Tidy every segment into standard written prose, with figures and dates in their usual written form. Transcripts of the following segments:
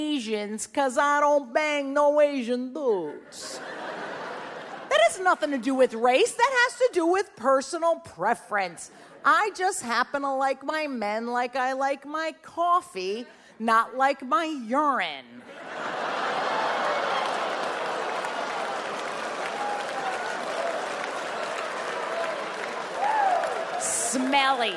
Asians because I don't bang no Asian dudes. That has nothing to do with race. That has to do with personal preference. I just happen to like my men like I like my coffee, not like my urine. Smelly.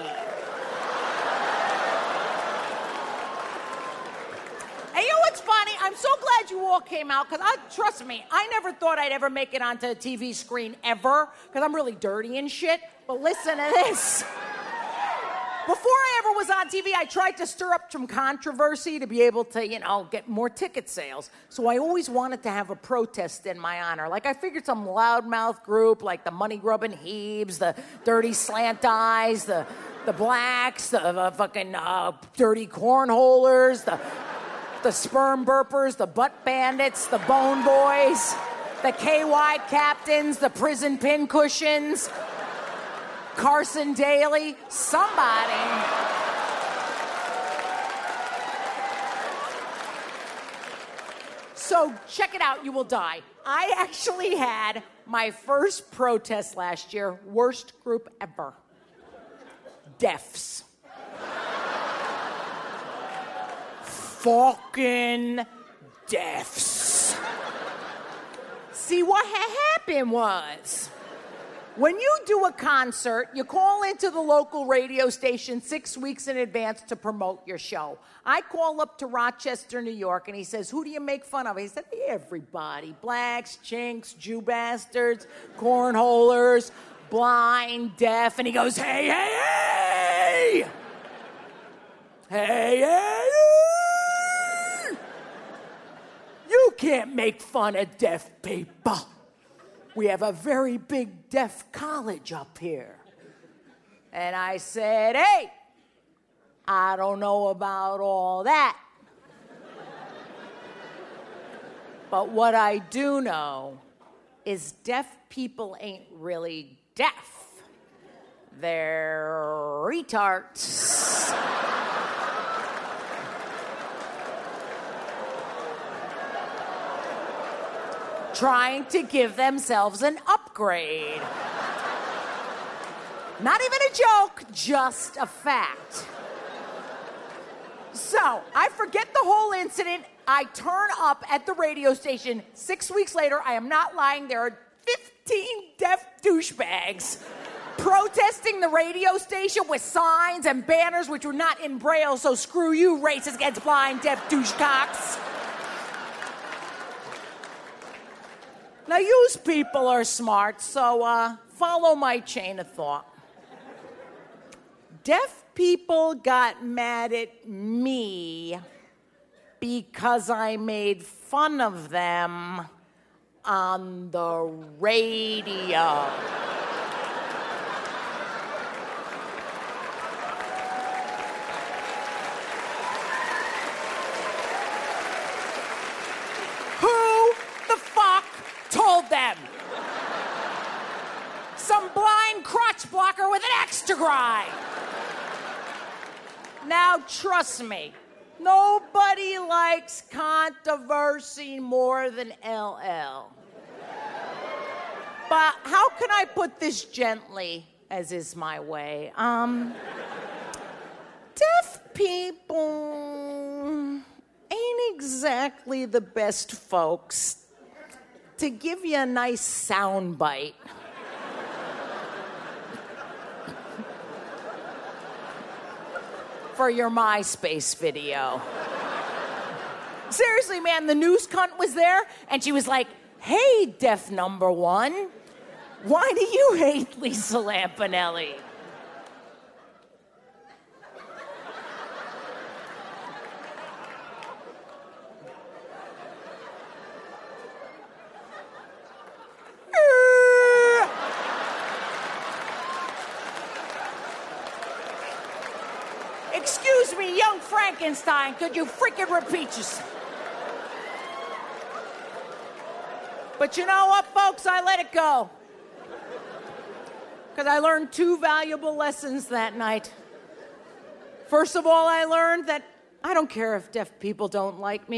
And you know what's funny? I'm so glad you all came out, because trust me, I never thought I'd ever make it onto a TV screen ever, because I'm really dirty and shit. But listen to this. Before I ever was on TV, I tried to stir up some controversy to be able to, get more ticket sales. So I always wanted to have a protest in my honor. Like, I figured some loudmouth group, like the money-grubbing Hebes, the dirty slant eyes, the blacks, the fucking dirty cornholers, the sperm burpers, the butt bandits, the bone boys, the KY captains, the prison pin cushions, Carson Daly, somebody. So check it out, you will die. I actually had my first protest last year, worst group ever. Deafs. Fucking deafs. See, what happened was, when you do a concert, you call into the local radio station 6 weeks in advance to promote your show. I call up to Rochester, New York, and he says, who do you make fun of? He said, everybody. Blacks, chinks, Jew bastards, cornholers, blind, deaf. And he goes, hey, hey, hey! Hey, hey! You can't make fun of deaf people. We have a very big deaf college up here. And I said, hey, I don't know about all that. But what I do know is deaf people ain't really deaf. They're retards. Trying to give themselves an upgrade. Not even a joke, just a fact. So, I forget the whole incident. I turn up at the radio station 6 weeks later. I am not lying. There are 15 deaf douchebags protesting the radio station with signs and banners which were not in Braille, so screw you, racist against blind, deaf douchecocks. Now, yous people are smart, so follow my chain of thought. Deaf people got mad at me because I made fun of them on the radio. Told them. Some blind crotch blocker with an extra grind. Now, trust me, nobody likes controversy more than LL. But how can I put this gently, as is my way? Deaf people ain't exactly the best folks to give you a nice sound bite. For your MySpace video. Seriously, man, the news cunt was there, and she was like, hey, deaf number one, why do you hate Lisa Lampanelli? Excuse me, young Frankenstein, could you freaking repeat yourself? But you know what, folks? I let it go. Because I learned 2 valuable lessons that night. First of all, I learned that I don't care if deaf people don't like me.